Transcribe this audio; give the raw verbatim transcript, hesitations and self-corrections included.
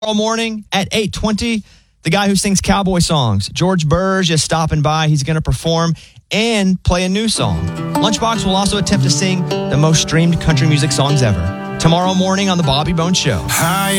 Tomorrow morning at eight twenty, the guy who sings cowboy songs, George Burge, is stopping by. He's going to perform and play a new song. Lunchbox will also attempt to sing the most streamed country music songs ever. Tomorrow morning on The Bobby Bones Show. High